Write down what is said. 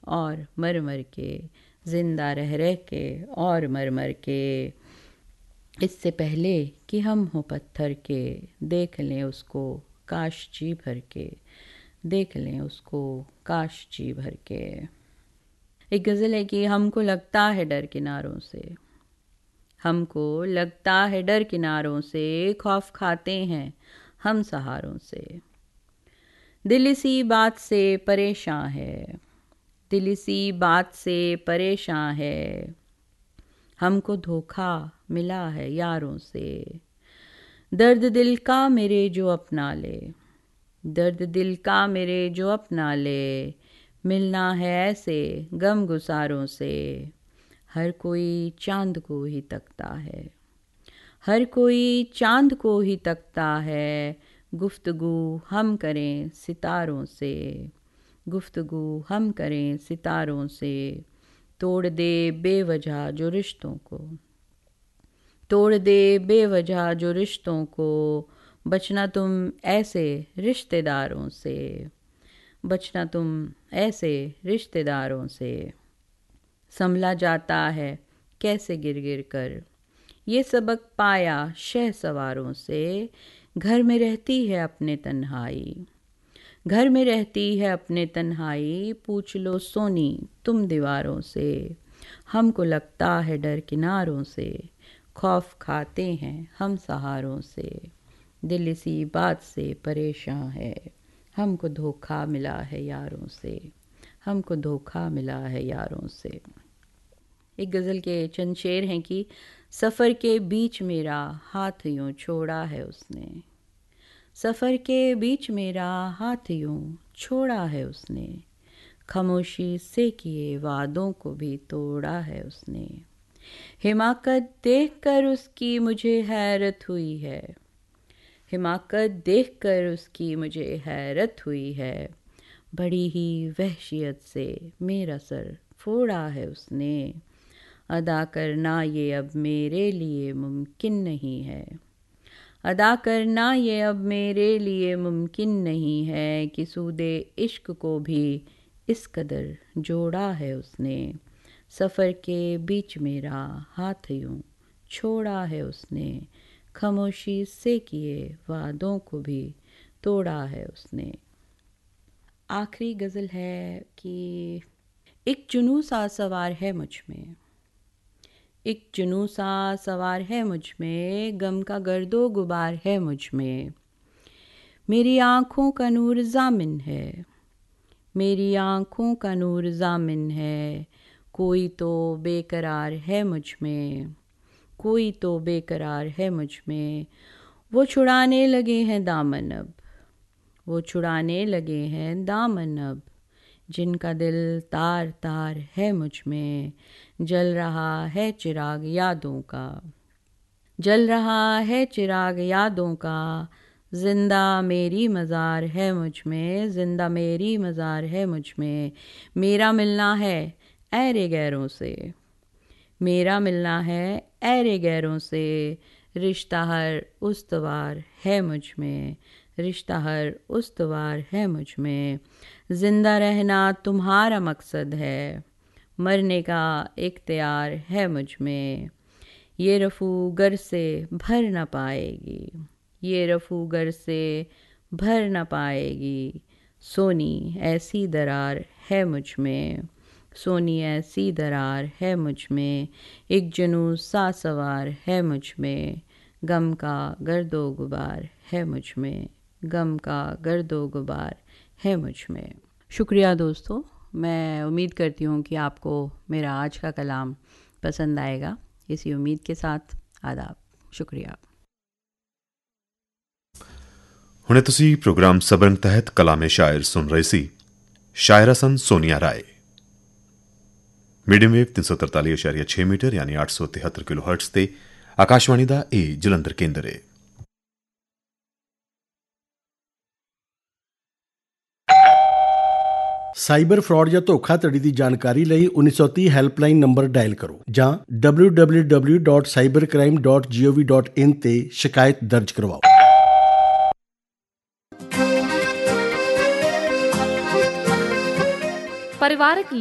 और मर मर के, जिंदा रह रह के और मर मर के। इससे पहले कि हम हो पत्थर के, देख लें उसको काश जी भर के, देख लें उसको काश जी भर के। एक गज़ल है कि हमको लगता है डर किनारों से, हमको लगता है डर किनारों से, खौफ खाते हैं हम सहारों से। दिल इसी बात से परेशान है, दिल इसी बात से परेशान है, हमको धोखा मिला है यारों से। दर्द दिल का मेरे जो अपना ले, दर्द दिल का मेरे जो अपना ले, मिलना है ऐसे गम गुसारों से। हर कोई चांद को ही तकता है, हर कोई चांद को ही तकता है, गुफ्तगू हम करें सितारों से, गुफ्तगू हम करें सितारों से। तोड़ दे बेवजह जो रिश्तों को, तोड़ दे बेवजह जो रिश्तों को, बचना तुम ऐसे रिश्तेदारों से, बचना तुम ऐसे रिश्तेदारों से। संभला जाता है कैसे गिर गिर कर, ये सबक पाया शह सवारों से। घर में रहती है अपने तन्हाई, घर में रहती है अपने तन्हाई, पूछ लो सोनी तुम दीवारों से। हमको लगता है डर किनारों से, खौफ खाते हैं हम सहारों से। दिल इसी बात से परेशान है, हमको धोखा मिला है यारों से, हमको धोखा मिला है यारों से। एक गज़ल के चंद शेर हैं कि सफ़र के बीच मेरा हाथ यूं छोड़ा है उसने, सफ़र के बीच मेरा हाथ यूं छोड़ा है उसने, खामोशी से किए वादों को भी तोड़ा है उसने। हिमाकत देखकर उसकी मुझे हैरत हुई है, हिमाकत देखकर उसकी मुझे हैरत हुई है, बड़ी ही वहशियत से मेरा सर फोड़ा है उसने। अदा करना ये अब मेरे लिए मुमकिन नहीं है, अदा करना ये अब मेरे लिए मुमकिन नहीं है, कि सूदे इश्क को भी इस कदर जोड़ा है उसने। सफ़र के बीच मेरा हाथ यूं छोड़ा है उसने, खामोशी से किए वादों को भी तोड़ा है उसने। आखिरी गज़ल है कि एक जुनून सा सवार है मुझ में, एक जुनून सा सवार है मुझ में, गम का गर्दो गुबार है मुझ में। मेरी आँखों का नूर ज़ामिन है, मेरी आँखों का नूर ज़ामिन है, कोई तो बेकरार है मुझ में, कोई तो बेकरार है मुझ में। वो छुड़ाने लगे हैं दामन अब, वो छुड़ाने लगे हैं दामन अब, जिनका दिल तार तार है मुझ में। जल रहा है चिराग यादों का, जल रहा है चिराग यादों का, जिंदा मेरी मज़ार है मुझ में, जिंदा मेरी मज़ार है मुझ में। मेरा मिलना है ऐरे गैरों से, मेरा मिलना है ऐरे गैरों से, रिश्ता हर उस्तवार है मुझ में, रिश्ता हर उस्तवार है मुझ में। जिंदा रहना तुम्हारा मकसद है, मरने का इख्तियार है मुझ में। ये रफ़ू गर से भर न पाएगी, ये रफ़ू गर से भर न पाएगी, सोनी ऐसी दरार है मुझ में, सोनी ऐसी दरार है मुझ में। एक जुनून सा सवार है मुझ में, गम का गर्दो गुबार है मुझ में, गम का गर्दो गुबार है मुझ में। शुक्रिया दोस्तों, मैं उम्मीद करती हूँ कि आपको मेरा आज का कलाम पसंद आएगा। इसी उम्मीद के साथ आदाब, शुक्रिया। हुणे तुसी प्रोग्राम सबरंग तहत कलामे शायर सुन रही सी, शायरा सन सोनिया राय। मीडियम वेव 343.6 मीटर यानी 873 किलो हर्ट्स ते आकाशवाणी दा ए जलंधर केंद्र है। ਸਾਈਬਰ ਫਰਾਡ ਜਾਂ ਧੋਖਾਧੜੀ ਦੀ ਜਾਣਕਾਰੀ ਲਈ 1930 ਹੈਲਪਲਾਈਨ ਨੰਬਰ ਡਾਇਲ ਕਰੋ ਜਾਂ www.cybercrime.gov.in ਤੇ ਸ਼ਿਕਾਇਤ ਦਰਜ ਕਰਵਾਓ। परिवारिक